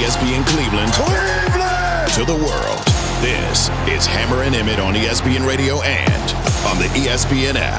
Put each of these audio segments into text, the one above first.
ESPN Cleveland, to the world. This is Hammer and Emmett on ESPN Radio and on the ESPN app.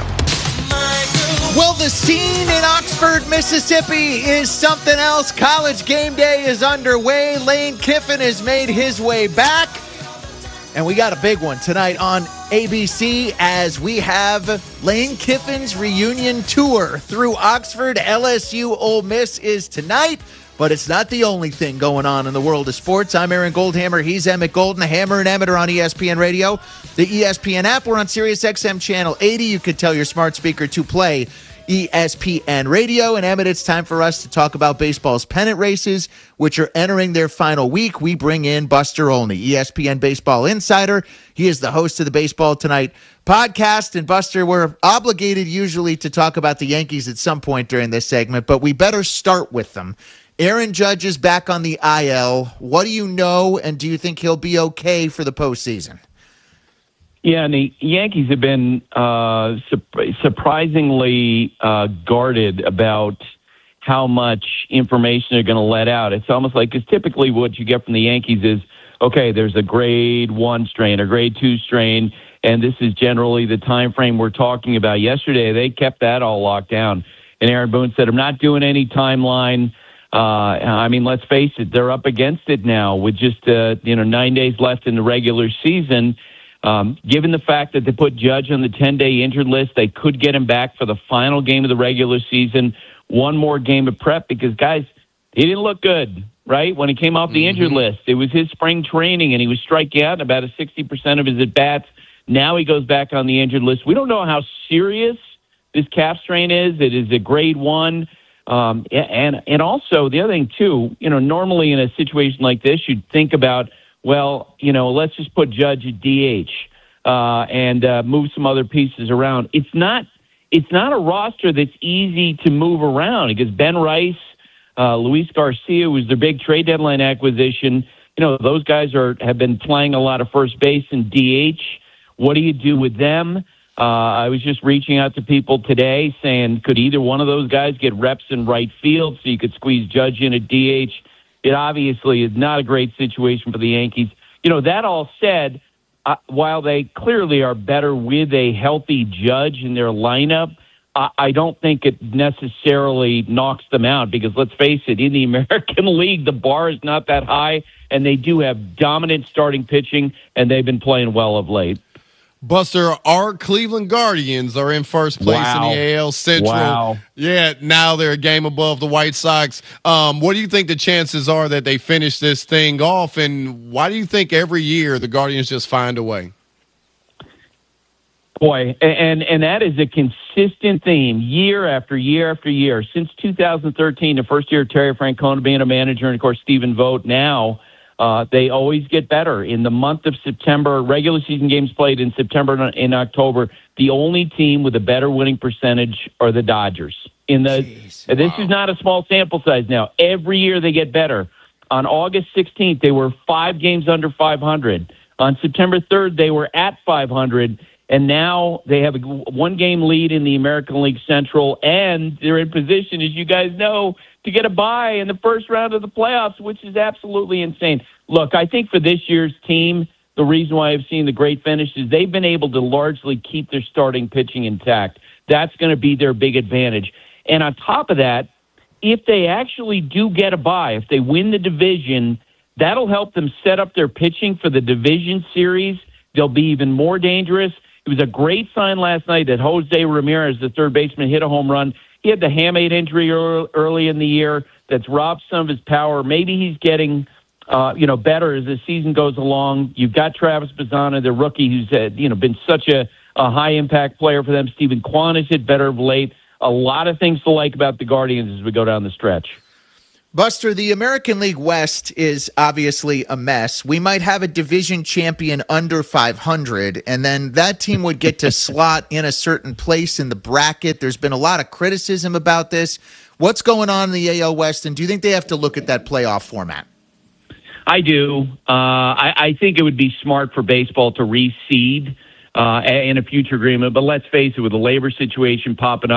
Well, the scene in Oxford, Mississippi is something else. College game day is underway. Lane Kiffin has made his way back. And we got a big one tonight on ABC as we have Lane Kiffin's reunion tour through Oxford. LSU Ole Miss is tonight, but it's not the only thing going on in the world of sports. I'm Aaron Goldhammer. He's Emmett Golden. Hammer and Emmett are on ESPN Radio, the ESPN app. We're on Sirius XM Channel 80. You could tell your smart speaker to play ESPN Radio. And Emmett, it's time for us to talk about baseball's pennant races, which are entering their final week. We bring in Buster Olney, ESPN Baseball Insider. He is the host of the Baseball Tonight podcast. And Buster, we're obligated usually to talk about the Yankees at some point during this segment, but we better start with them. Aaron Judge is back on the IL. What do you know, and do you think he'll be okay for the postseason? Yeah, and the Yankees have been surprisingly guarded about how much information they're going to let out. It's almost like, because typically what you get from the Yankees is, okay, there's a grade 1 strain or grade 2 strain, and this is generally the time frame we're talking about. Yesterday, they kept that all locked down. And Aaron Boone said, I'm not doing any timeline. I mean, let's face it, they're up against it now with just 9 days left in the regular season. Given the fact that they put Judge on the 10-day injured list, they could get him back for the final game of the regular season. One more game of prep because, guys, he didn't look good, right? When he came off the injured list, it was his spring training, and he was striking out about 60% of his at-bats. Now he goes back on the injured list. We don't know how serious this calf strain is. It is a grade 1. And also, the other thing, too, normally in a situation like this, you'd think about, well, let's just put Judge at DH and move some other pieces around. It's not a roster that's easy to move around because Ben Rice, Luis Garcia was their big trade deadline acquisition. Those guys have been playing a lot of first base and DH. What do you do with them? I was just reaching out to people today saying, could either one of those guys get reps in right field so you could squeeze Judge in at DH? It obviously is not a great situation for the Yankees. That all said, while they clearly are better with a healthy Judge in their lineup, I don't think it necessarily knocks them out because, let's face it, in the American League, the bar is not that high, and they do have dominant starting pitching, and they've been playing well of late. Buster, our Cleveland Guardians are in first place in the AL Central. Wow. Yeah, now they're a game above the White Sox. What do you think the chances are that they finish this thing off, and why do you think every year the Guardians just find a way? Boy, and that is a consistent theme year after year after year. Since 2013, the first year of Terry Francona being a manager, and, of course, Stephen Vogt now, they always get better. In the month of September, regular season games played in September and in October, the only team with a better winning percentage are the Dodgers. This is not a small sample size now. Every year they get better. On August 16th, they were 5 games under 500. On September 3rd, they were at 500. And now they have a 1-game lead in the American League Central, and they're in position, as you guys know, to get a bye in the first round of the playoffs, which is absolutely insane. Look, I think for this year's team, the reason why I've seen the great finish is they've been able to largely keep their starting pitching intact. That's going to be their big advantage. And on top of that, if they actually do get a bye, if they win the division, that'll help them set up their pitching for the division series. They'll be even more dangerous. It was a great sign last night that Jose Ramirez, the third baseman, hit a home run. He had the hamate injury early in the year that's robbed some of his power. Maybe he's getting better as the season goes along. You've got Travis Bazzana, the rookie, who's been such a high-impact player for them. Stephen Kwan has hit better of late. A lot of things to like about the Guardians as we go down the stretch. Buster, the American League West is obviously a mess. We might have a division champion under 500, and then that team would get to slot in a certain place in the bracket. There's been a lot of criticism about this. What's going on in the AL West, and do you think they have to look at that playoff format? I do. I think it would be smart for baseball to reseed in a future agreement, but let's face it, with the labor situation popping up,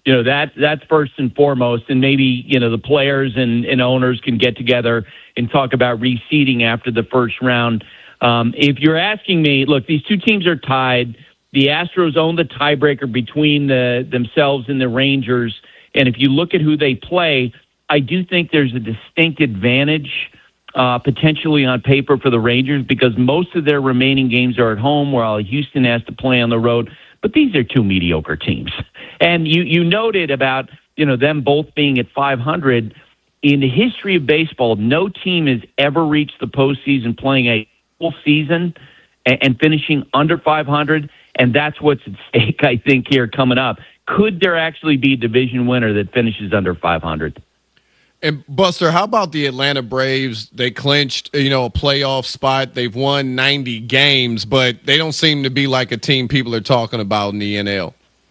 that's first and foremost. And maybe, the players and owners can get together and talk about reseeding after the first round. If you're asking me, look, these two teams are tied. The Astros own the tiebreaker between themselves and the Rangers. And if you look at who they play, I do think there's a distinct advantage potentially on paper for the Rangers because most of their remaining games are at home while Houston has to play on the road. But these are two mediocre teams. And you noted about, them both being at 500. In the history of baseball, no team has ever reached the postseason playing a full season and finishing under 500. And that's what's at stake, I think, here coming up. Could there actually be a division winner that finishes under 500? And Buster, how about the Atlanta Braves? They clinched, a playoff spot. They've won 90 games, but they don't seem to be like a team people are talking about in the NL.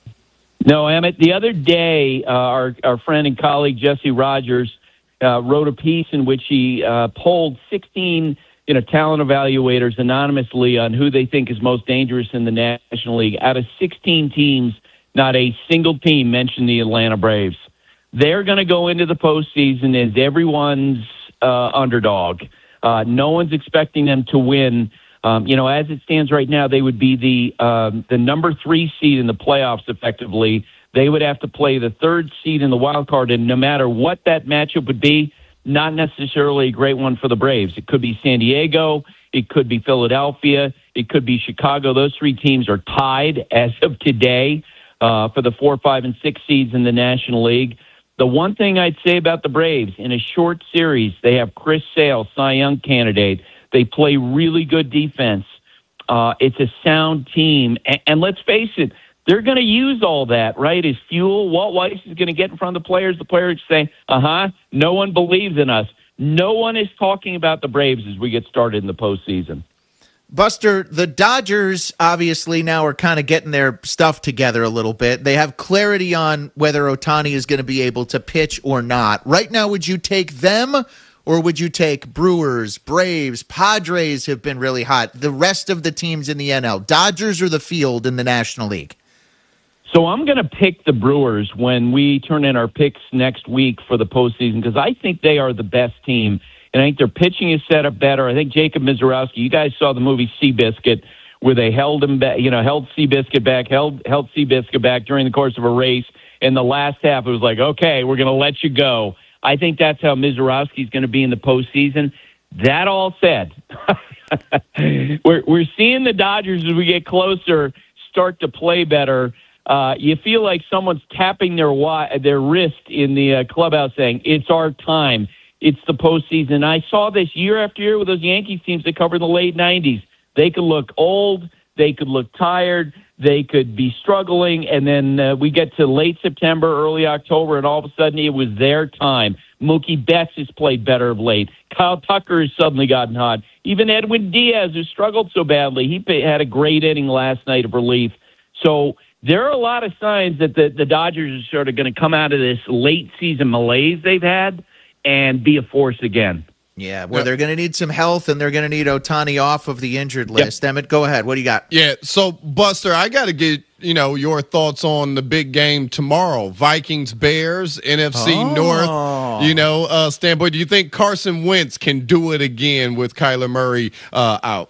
No, Emmett. The other day, our friend and colleague Jesse Rogers wrote a piece in which he polled 16 talent evaluators anonymously on who they think is most dangerous in the National League. Out of 16 teams, not a single team mentioned the Atlanta Braves. They're going to go into the postseason as everyone's underdog. No one's expecting them to win. As it stands right now, they would be the number 3 seed in the playoffs effectively. They would have to play the 3rd seed in the wild card, and no matter what that matchup would be, not necessarily a great one for the Braves. It could be San Diego. It could be Philadelphia. It could be Chicago. Those 3 teams are tied as of today for the 4, 5, and 6 seeds in the National League. The one thing I'd say about the Braves, in a short series, they have Chris Sale, Cy Young candidate. They play really good defense. It's a sound team. And let's face it, they're going to use all that, right, as fuel. Walt Weiss is going to get in front of the players. The players say, no one believes in us. No one is talking about the Braves as we get started in the postseason. Buster, the Dodgers obviously now are kind of getting their stuff together a little bit. They have clarity on whether Ohtani is going to be able to pitch or not. Right now, would you take them or would you take Brewers, Braves, Padres have been really hot, the rest of the teams in the NL, Dodgers or the field in the National League? So I'm going to pick the Brewers when we turn in our picks next week for the postseason because I think they are the best team. And I think their pitching is set up better. I think Jacob Mizorowski, you guys saw the movie Seabiscuit, where they held him back, held Seabiscuit back during the course of a race. In the last half, it was like, okay, we're going to let you go. I think that's how Mizorowski is going to be in the postseason. That all said, we're seeing the Dodgers as we get closer start to play better. You feel like someone's tapping their wrist in the clubhouse saying, it's our time. It's the postseason. I saw this year after year with those Yankees teams that covered the late 90s. They could look old. They could look tired. They could be struggling. And then we get to late September, early October, and all of a sudden it was their time. Mookie Betts has played better of late. Kyle Tucker has suddenly gotten hot. Even Edwin Diaz, who struggled so badly, he had a great inning last night of relief. So there are a lot of signs that the Dodgers are sort of going to come out of this late season malaise they've had and be a force again. Yeah, they're going to need some health, and they're going to need Ohtani off of the injured list. Yep. Emmett, go ahead. What do you got? Yeah, so, Buster, I got to get, your thoughts on the big game tomorrow. Vikings-Bears, NFC North, standpoint. Do you think Carson Wentz can do it again with Kyler Murray out?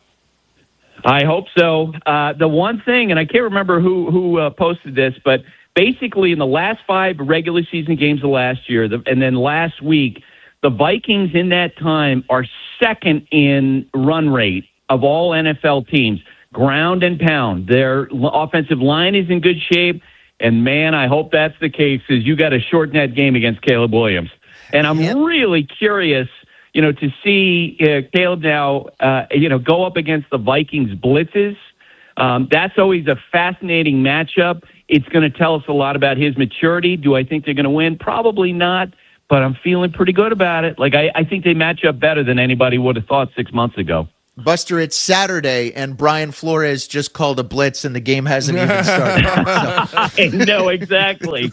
I hope so. The one thing, and I can't remember who posted this, but basically in the last 5 regular season games of last year, and then last week, the Vikings in that time are second in run rate of all NFL teams, ground and pound. Their offensive line is in good shape, and, man, I hope that's the case because you got to shorten that game against Caleb Williams. And I'm really curious, to see Caleb now, go up against the Vikings blitzes. That's always a fascinating matchup. It's going to tell us a lot about his maturity. Do I think they're going to win? Probably not, but I'm feeling pretty good about it. Like, I think they match up better than anybody would have thought 6 months ago. Buster, it's Saturday, and Brian Flores just called a blitz, and the game hasn't even started. I know, exactly.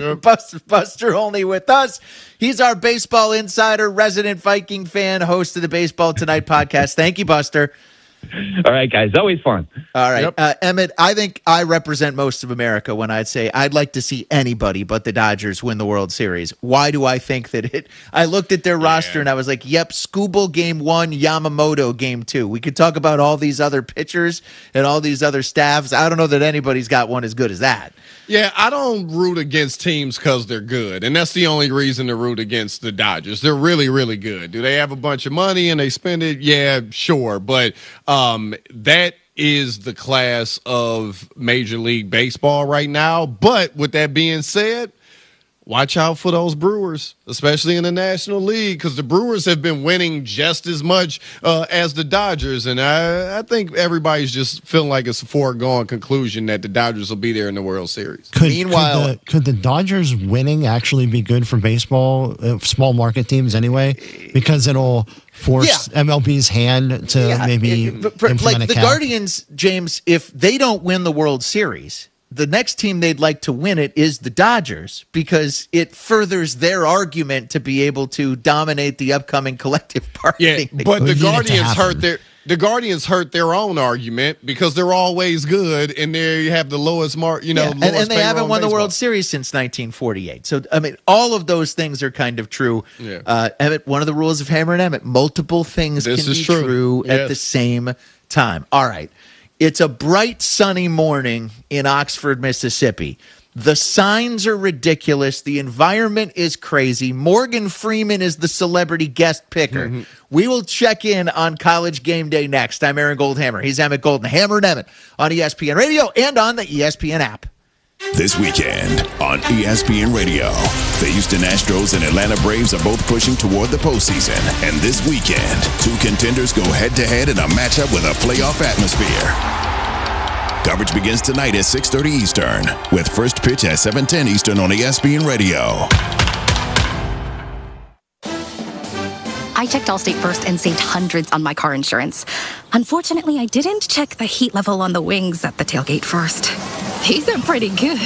Buster only with us. He's our baseball insider, resident Viking fan, host of the Baseball Tonight podcast. Thank you, Buster. All right, guys. Always fun. All right. Yep. Emmett, I think I represent most of America when I'd say I'd like to see anybody but the Dodgers win the World Series. Why do I think that it? I looked at their roster and I was like, yep, Skubal game 1, Yamamoto game 2. We could talk about all these other pitchers and all these other staffs. I don't know that anybody's got one as good as that. Yeah, I don't root against teams because they're good, and that's the only reason to root against the Dodgers. They're really, really good. Do they have a bunch of money and they spend it? Yeah, sure, but that is the class of Major League Baseball right now. But with that being said, watch out for those Brewers, especially in the National League, because the Brewers have been winning just as much as the Dodgers. And I think everybody's just feeling like it's a foregone conclusion that the Dodgers will be there in the World Series. Meanwhile, could the Dodgers winning actually be good for baseball, small market teams anyway? Because it'll force MLB's hand to maybe implement like a the cap. Guardians, James, if they don't win the World Series, the next team they'd like to win it is the Dodgers because it furthers their argument to be able to dominate the upcoming collective bargaining. Yeah, but We the need it to Guardians happen. the Guardians hurt their own argument because they're always good and they have the lowest mark, and they haven't won the World Series since 1948. So, I mean, all of those things are kind of true. Yeah. Emmett, one of the rules of Hammer and Emmett, multiple things This can is be true. true at Yes. the same time. All right. It's a bright, sunny morning in Oxford, Mississippi. The signs are ridiculous. The environment is crazy. Morgan Freeman is the celebrity guest picker. Mm-hmm. We will check in on College Game Day next. I'm Aaron Goldhammer. He's Emmett Golden. Hammer and Emmett on ESPN Radio and on the ESPN app. This weekend on ESPN Radio, the Houston Astros and Atlanta Braves are both pushing toward the postseason. And this weekend, two contenders go head-to-head in a matchup with a playoff atmosphere. Coverage begins tonight at 6:30 Eastern, with first pitch at 7:10 Eastern on ESPN Radio. I checked Allstate first and saved hundreds on my car insurance. Unfortunately, I didn't check the heat level on the wings at the tailgate first. These are pretty good.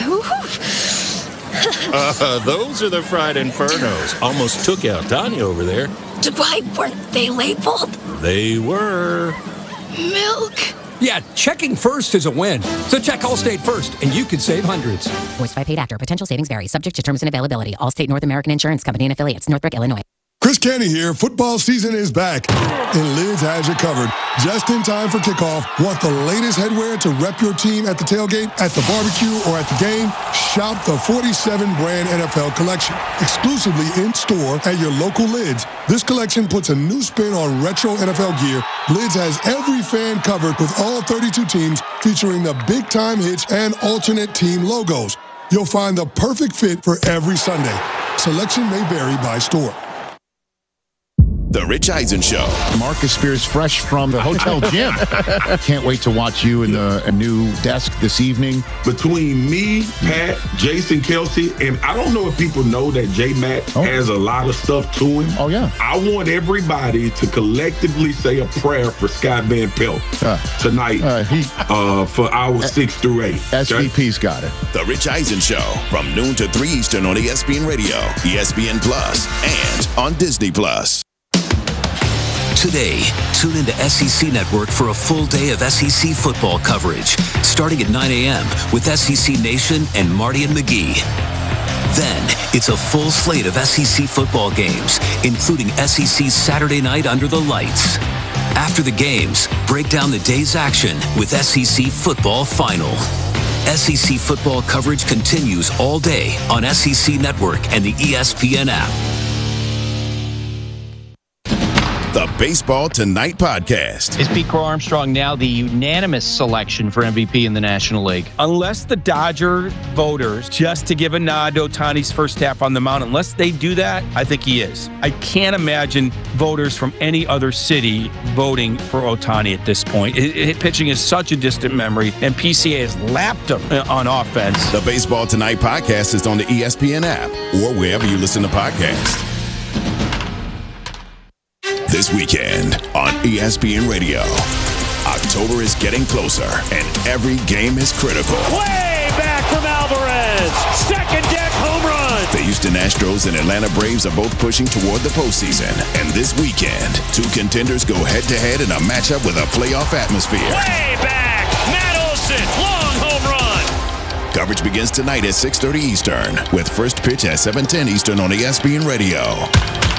Those are the fried infernos. Almost took out Tanya over there. Why weren't they labeled? They were. Milk. Yeah, checking first is a win. So check Allstate first, and you could save hundreds. Voiced by paid actor. Potential savings vary. Subject to terms and availability. Allstate North American Insurance Company and affiliates. Northbrook, Illinois. Chris Canty here. Football season is back, and Lids has you covered. Just in time for kickoff. Want the latest headwear to rep your team at the tailgate, at the barbecue, or at the game? Shop the 47-brand NFL collection, exclusively in-store at your local Lids. This collection puts a new spin on retro NFL gear. Lids has every fan covered with all 32 teams, featuring the big-time hits and alternate team logos. You'll find the perfect fit for every Sunday. Selection may vary by store. The Rich Eisen Show. Marcus Spears, fresh from the hotel gym. Can't wait to watch you in a new desk this evening. Between me, Pat, Jason Kelsey, and I don't know if people know that J-Mac has a lot of stuff to him. Oh, yeah. I want everybody to collectively say a prayer for Scott Van Pelt tonight for hours 6 through 8. SVP's got it. The Rich Eisen Show from noon to 3 Eastern on ESPN Radio, ESPN Plus, and on Disney Plus. Today, tune into SEC Network for a full day of SEC football coverage, starting at 9 a.m. with SEC Nation and Marty and McGee. Then, it's a full slate of SEC football games, including SEC's Saturday night Under the Lights. After the games, break down the day's action with SEC Football Final. SEC football coverage continues all day on SEC Network and the ESPN app. The Baseball Tonight podcast. Is Pete Crow Armstrong now the unanimous selection for MVP in the National League? Unless the Dodger voters, just to give a nod to Ohtani's first half on the mound, unless they do that, I think he is. I can't imagine voters from any other city voting for Ohtani at this point. Pitching is such a distant memory, and PCA has lapped him on offense. The Baseball Tonight podcast is on the ESPN app or wherever you listen to podcasts. This weekend on ESPN Radio, October is getting closer and every game is critical. Way back from Alvarez. Second deck home run. The Houston Astros and Atlanta Braves are both pushing toward the postseason. And this weekend, two contenders go head-to-head in a matchup with a playoff atmosphere. Way back. Matt Olson. Long home run. Coverage begins tonight at 6:30 Eastern with first pitch at 7:10 Eastern on ESPN Radio.